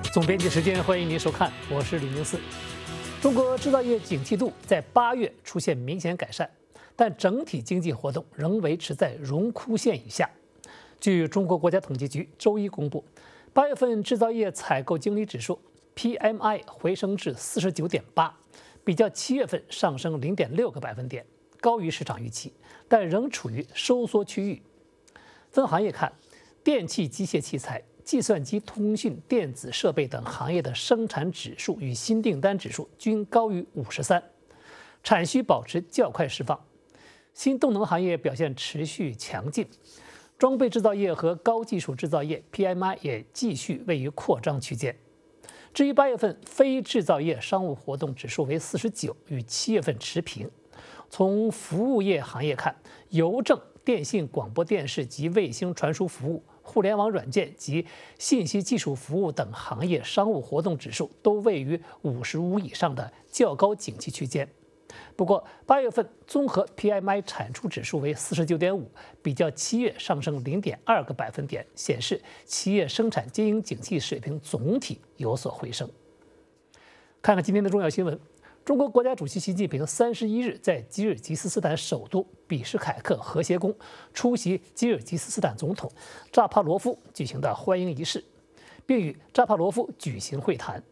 总编辑时间，欢迎您收看，我是李明四。中国制造业景气度在8月出现明显改善，但整体经济活动仍维持在荣枯线以下。据中国国家统计局周一公布，8月份制造业采购经理指数 PMI 回升至49.8，比较7月份上升0.6个百分点，高于市场预期，但仍处于收缩区域。分行业看，电气机械器材、计算机通讯、电子设备等行业的生产指数与新订单指数均高于53，产需保持较快释放。新动能行业表现持续强劲，装备制造业和高技术制造业 PMI 也继续位于扩张区间。至于8月份非制造业商务活动指数为49，与7月份持平。从服务业行业看，邮政、电信、广播电视及卫星传输服务、互联网软件及信息技术服务等行业商务活动指数都位于55以上的较高景气区间。不过，8月份综合 PMI 产出指数为49.5，比较7月上升0.2个百分点，显示企业生产经营景气水平总体有所回升。看看今天的重要新闻。中国国家主席习近平31日在吉尔吉斯斯坦首都比什凯克和谐宫出席吉尔吉斯斯坦总统扎帕罗夫举行的欢迎仪式，并与扎帕罗夫举行会谈。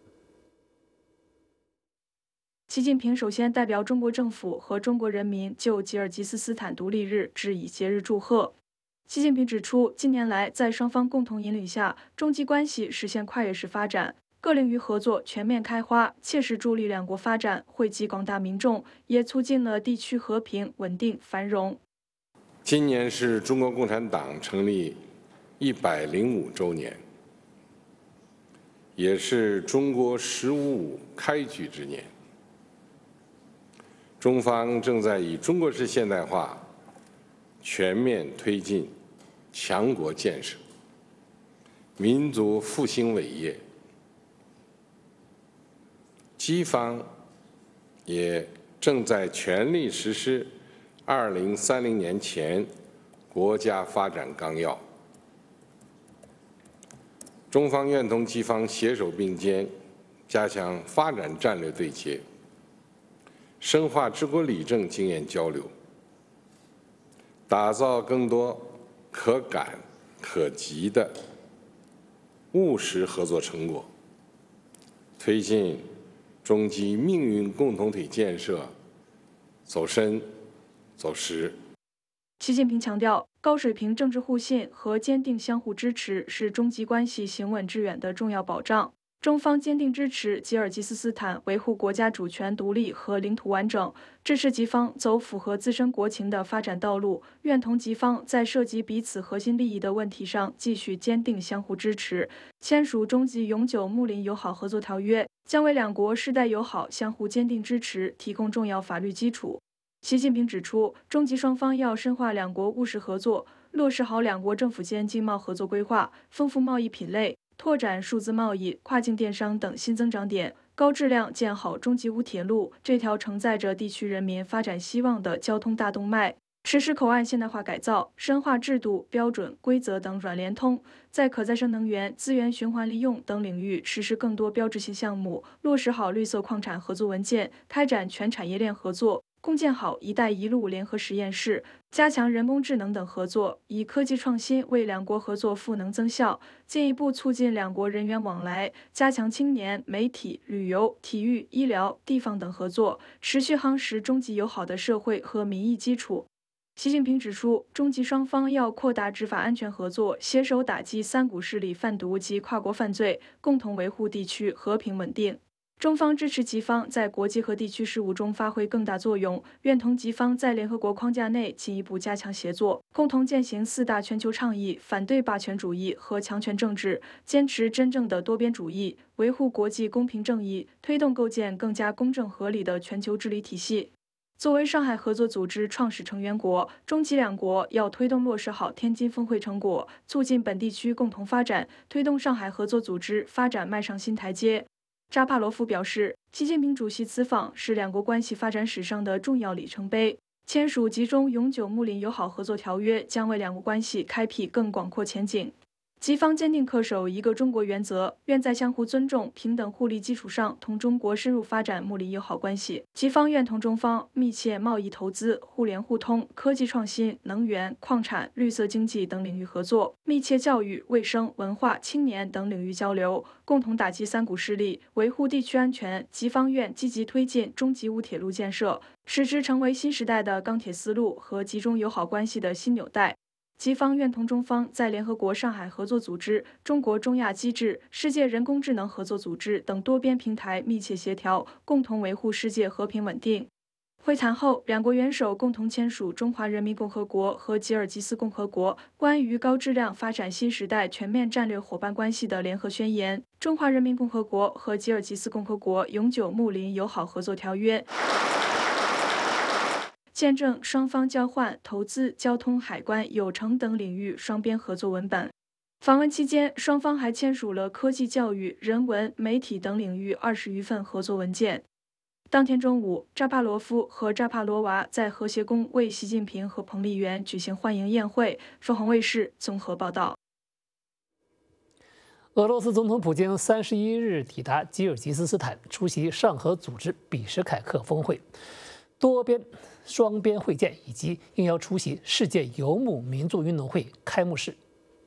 习近平首先代表中国政府和中国人民就吉尔吉斯斯坦独立日致以节日祝贺。习近平指出，近年来在双方共同引领下，中吉关系实现跨越式发展。各领域合作全面开花，切实助力两国发展，惠及广大民众，也促进了地区和平、稳定、繁荣。 今年是中国共产党成立105周年，也是中国“15+5”开局之年。中方正在以中国式现代化全面推进强国建设、民族复兴伟业。西方也正在全力实施2030年前国家发展纲要。中方愿同西方携手并肩，加强发展战略对接，深化治国理政经验交流，打造更多可感可及的务实合作成果，推进中吉命运共同体建设走深走实。 习近平强调，高水平政治互信和坚定相互支持是中吉关系行稳致远的重要保障。中方坚定支持吉尔吉斯斯坦维护国家主权独立和领土完整，支持吉方走符合自身国情的发展道路，愿同吉方在涉及彼此核心利益的问题上继续坚定相互支持。签署中吉永久睦邻友好合作条约，将为两国世代友好相互坚定支持提供重要法律基础。习近平指出，中吉双方要深化两国务实合作，落实好两国政府间经贸合作规划，丰富贸易品类，拓展数字贸易、跨境电商等新增长点，高质量建好中吉乌铁路这条承载着地区人民发展希望的交通大动脉，实施口岸现代化改造，深化制度、标准、规则等软联通，在可再生能源、资源循环利用等领域实施更多标志性项目，落实好绿色矿产合作文件，开展全产业链合作，共建好“一带一路”联合实验室，加强人工智能等合作，以科技创新为两国合作赋能增效，进一步促进两国人员往来，加强青年、媒体、旅游、体育、医疗、地方等合作，持续夯实中吉友好的社会和民意基础。习近平指出，中吉双方要扩大执法安全合作，携手打击三股势力贩毒及跨国犯罪，共同维护地区和平稳定。中方支持吉方在国际和地区事务中发挥更大作用，愿同吉方在联合国框架内进一步加强协作，共同践行4大全球倡议，反对霸权主义和强权政治，坚持真正的多边主义，维护国际公平正义，推动构建更加公正合理的全球治理体系。作为上海合作组织创始成员国，中吉两国要推动落实好天津峰会成果，促进本地区共同发展，推动上海合作组织发展迈上新台阶。扎帕罗夫表示，习近平主席此访是两国关系发展史上的重要里程碑，签署吉中永久睦邻友好合作条约将为两国关系开辟更广阔前景。 吉方坚定恪守一个中国原则，愿在相互尊重、平等互利基础上，同中国深入发展睦邻友好关系。吉方愿同中方密切贸易投资、互联互通、科技创新、能源、矿产、绿色经济等领域合作，密切教育、卫生、文化、青年等领域交流，共同打击三股势力，维护地区安全。吉方愿积极推进中吉乌铁路建设，使之成为新时代的钢铁丝路和吉中友好关系的新纽带。吉方愿同中方在联合国上海合作组织、中国中亚机制、世界人工智能合作组织等多边平台密切协调，共同维护世界和平稳定。会谈后，两国元首共同签署中华人民共和国和吉尔吉斯共和国关于高质量发展新时代全面战略伙伴关系的联合宣言、中华人民共和国和吉尔吉斯共和国永久睦邻友好合作条约。见证双方交换投资、交通、海关、有成等领域双边合作文本。访问期间，双方还签署了科技、教育、人文、媒体等领域20余份合作文件。当天中午，扎帕罗夫和扎帕罗娃在和谐宫为习近平和彭丽媛举行欢迎宴会。凤凰卫视综合报道。 俄罗斯总统普京31日抵达吉尔吉斯斯坦，出席上合组织比什凯克峰会。多边、双边会见以及应邀出席世界游牧民族运动会开幕式。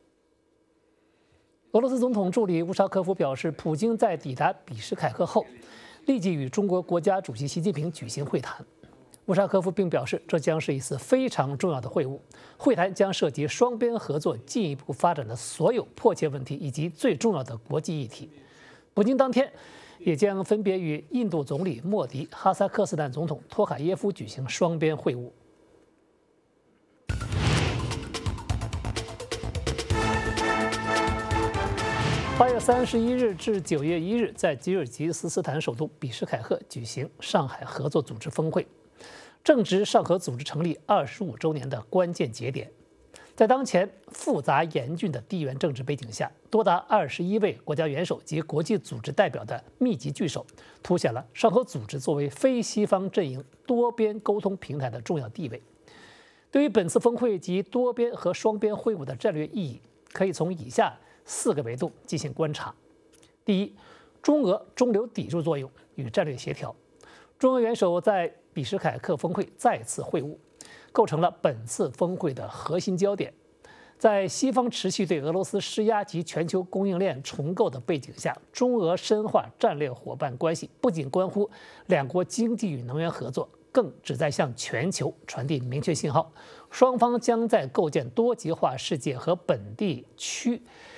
俄罗斯总统助理乌沙科夫表示，普京在抵达比什凯克后，立即与中国国家主席习近平举行会谈。乌沙科夫并表示，这将是一次非常重要的会晤，会谈将涉及双边合作进一步发展的所有迫切问题以及最重要的国际议题。普京当天也将分别与印度总理莫迪、哈萨克斯坦总统托卡耶夫举行双边会晤。8月31日至9月1日，在吉尔吉斯斯坦首都比什凯克举行上海合作组织峰会，正值上合组织成立25周年的关键节点。在当前复杂严峻的地缘政治背景下，多达21位国家元首及国际组织代表的密集聚首，凸显了上合组织作为非西方阵营多边沟通平台的重要地位。对于本次峰会及多边和双边会晤的战略意义，可以从以下4个维度进行观察。第一，中俄中流砥柱作用与战略协调。中俄元首在比什凯克峰会再次会晤，构成了本次峰会的核心焦点。在西方持续对俄罗斯施压及全球供应链重构的背景下，中俄深化战略伙伴关系不仅关乎两国经济与能源合作，更旨在向全球传递明确信号：双方将在构建多极化世界和本地区